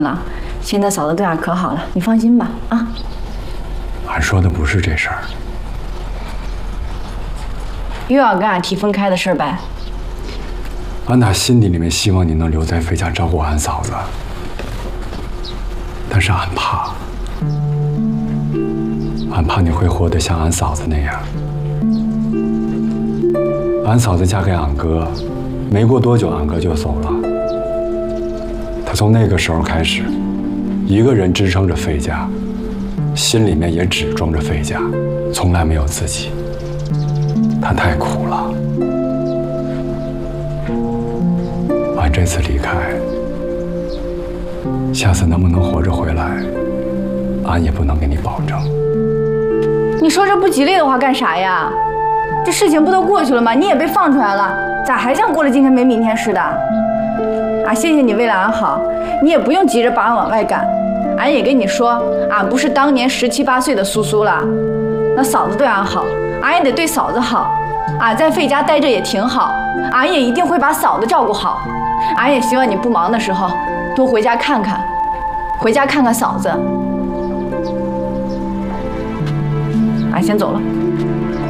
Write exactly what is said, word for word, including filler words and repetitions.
了，现在嫂子对俺可好了，你放心吧啊。 俺说的不是这事儿， 又要跟俺提分开的事儿呗？ 俺打心底里面希望你能留在费家照顾俺嫂子，但是俺怕，俺怕你会活得像俺嫂子那样。俺嫂子嫁给俺哥，没过多久俺哥就走了。他从那个时候开始，一个人支撑着费家，心里面也只装着费家，从来没有自己。他太苦了。俺这次离开，下次能不能活着回来，俺也不能给你保证。 你说这不吉利的话干啥呀？这事情不都过去了吗？你也被放出来了，咋还像过了今天没明天似的？啊，谢谢你为了俺好，你也不用急着把俺往外赶。俺也跟你说，俺不是当年十七八岁的苏苏了。那嫂子对俺好，俺也得对嫂子好。俺在费家待着也挺好，俺也一定会把嫂子照顾好。俺也希望你不忙的时候多回家看看，回家看看嫂子。俺先走了。